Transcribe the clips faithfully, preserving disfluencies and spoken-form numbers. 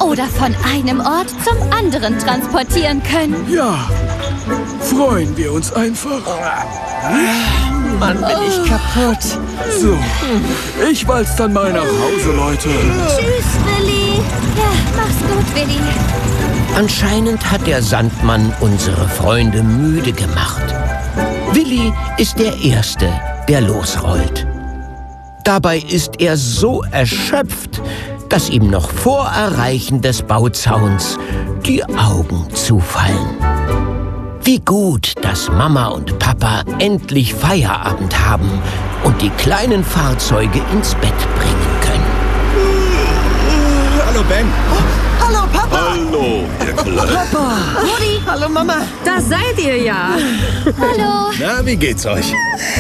oder von einem Ort zum anderen transportieren können. Ja, freuen wir uns einfach. Mann, bin ich kaputt. So, ich walz dann mal nach Hause, Leute. Tschüss, Willi. Ja, mach's gut, Willi. Anscheinend hat der Sandmann unsere Freunde müde gemacht. Willi ist der Erste, der losrollt. Dabei ist er so erschöpft, dass ihm noch vor Erreichen des Bauzauns die Augen zufallen. Wie gut, dass Mama und Papa endlich Feierabend haben und die kleinen Fahrzeuge ins Bett bringen können. Hallo, Ben. Oh, hallo, Papa. Hallo, ihr Kleine. Papa. Rudi. Hallo, Mama. Da seid ihr ja. Hallo. Na, wie geht's euch?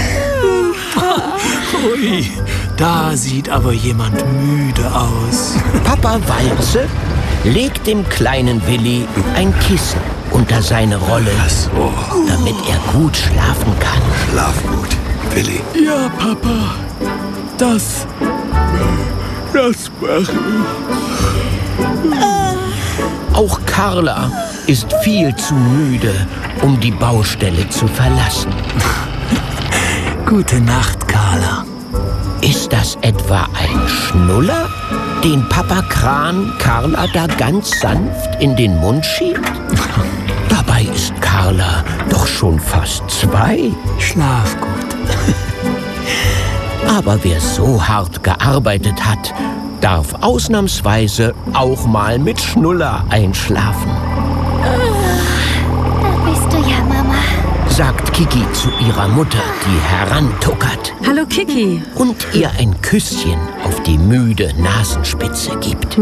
Ui, da sieht aber jemand müde aus. Papa Walze legt dem kleinen Willi ein Kissen unter seine Rolle, So, damit er gut schlafen kann. schlaf gut, Willi. Ja, Papa, das, das mach ich. Auch Carla ist viel zu müde, um die Baustelle zu verlassen. Gute Nacht, Carla. Ist das etwa ein Schnuller, den Papa Kran Carla da ganz sanft in den Mund schiebt? Dabei ist Carla doch schon fast zwei. Schlaf gut. Aber wer so hart gearbeitet hat, darf ausnahmsweise auch mal mit Schnuller einschlafen, Da bist du ja, Mama. sagt Kiki zu ihrer Mutter, die herantuckert Hallo Kiki. und ihr ein Küsschen auf die müde Nasenspitze gibt.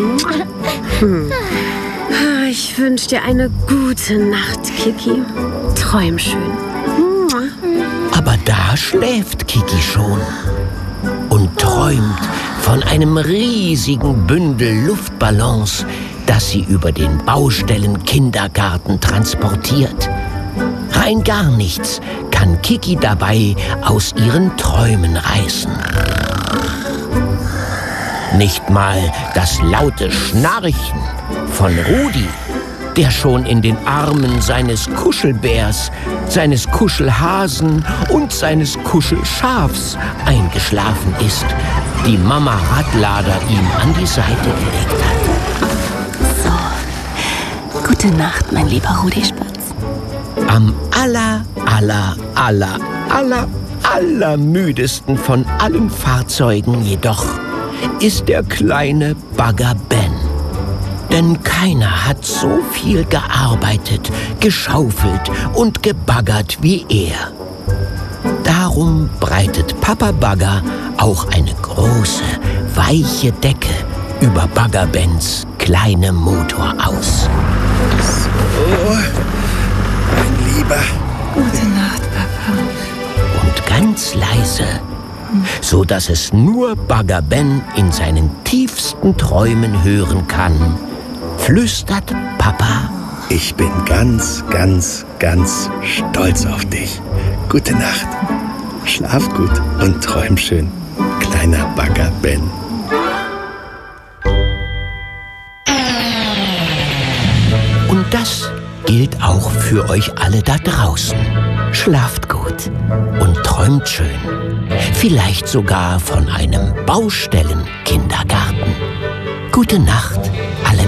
Ich wünsche dir eine gute Nacht, Kiki. Träum schön. Aber da schläft Kiki schon und träumt von einem riesigen Bündel Luftballons, das sie über den Baustellen-Kindergarten transportiert. Rein gar nichts kann Kiki dabei aus ihren Träumen reißen. Nicht mal das laute Schnarchen von Rudi, der schon in den Armen seines Kuschelbärs, seines Kuschelhasen und seines Kuschelschafs eingeschlafen ist, die Mama Radlader ihm an die Seite gelegt hat. Gute Nacht, mein lieber Rudi Spatz. Am aller, aller, aller, aller, allermüdesten von allen Fahrzeugen jedoch ist der kleine Bagger Ben. Denn keiner hat so viel gearbeitet, geschaufelt und gebaggert wie er. Darum breitet Papa Bagger auch eine große, weiche Decke über Bagger Bens kleine Motor aus. Oh, mein Lieber. Gute Nacht, Papa. Und ganz leise, so dass es nur Bagger Ben in seinen tiefsten Träumen hören kann, flüstert Papa: Ich bin ganz, ganz, ganz stolz auf dich. Gute Nacht. Schlaf gut und träum schön, kleiner Bagger Ben. Und das gilt auch für euch alle da draußen. Schlaft gut und träumt schön. Vielleicht sogar von einem Baustellen-Kindergarten. Gute Nacht.